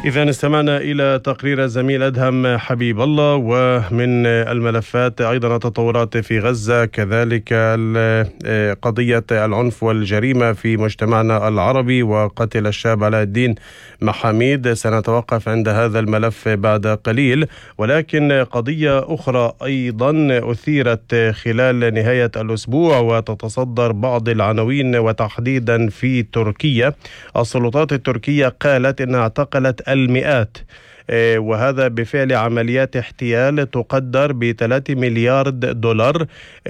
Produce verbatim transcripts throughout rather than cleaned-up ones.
إذا استمعنا إلى تقرير الزميل أدهم حبيب الله. ومن الملفات أيضا التطورات في غزة، كذلك قضية العنف والجريمة في مجتمعنا العربي وقتل الشاب علاء الدين محاميد. سنتوقف عند هذا الملف بعد قليل، ولكن قضية أخرى أيضا أثيرت خلال نهاية الأسبوع وتتصدر بعض العناوين، وتحديدا في تركيا. السلطات التركية قالت إنها اعتقلت المئات، وهذا بفعل عمليات احتيال تقدر بثلاثة مليار دولار.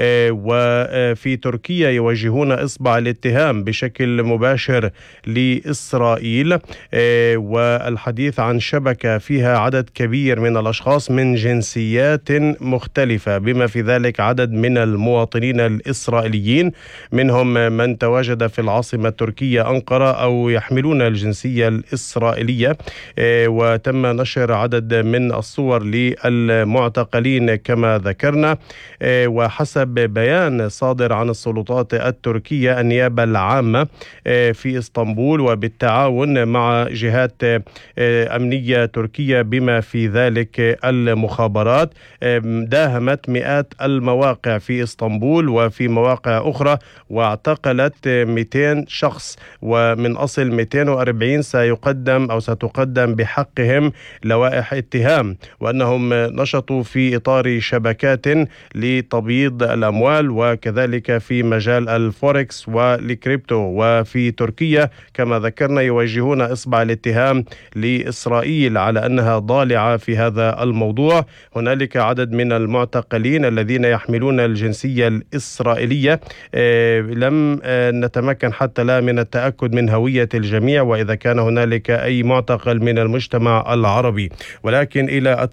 وفي تركيا يوجهون إصبع الاتهام بشكل مباشر لإسرائيل، والحديث عن شبكة فيها عدد كبير من الأشخاص من جنسيات مختلفة، بما في ذلك عدد من المواطنين الإسرائيليين، منهم من تواجد في العاصمة التركية أنقرة أو يحملون الجنسية الإسرائيلية. وتم نشر عدد من الصور للمعتقلين كما ذكرنا. وحسب بيان صادر عن السلطات التركية، النيابة العامة في اسطنبول وبالتعاون مع جهات أمنية تركية بما في ذلك المخابرات داهمت مئات المواقع في اسطنبول وفي مواقع أخرى، واعتقلت مئتين شخص، ومن أصل مئتين وأربعين سيقدم أو ستقدم بحقهم لوائح اتهام، وأنهم نشطوا في إطار شبكات لتبييض الأموال، وكذلك في مجال الفوركس والكريبتو. وفي تركيا كما ذكرنا يوجهون إصبع الاتهام لإسرائيل على أنها ضالعة في هذا الموضوع. هنالك عدد من المعتقلين الذين يحملون الجنسية الإسرائيلية، لم نتمكن حتى لا من التأكد من هوية الجميع وإذا كان هنالك أي معتقل من المجتمع العربي، ولكن إلى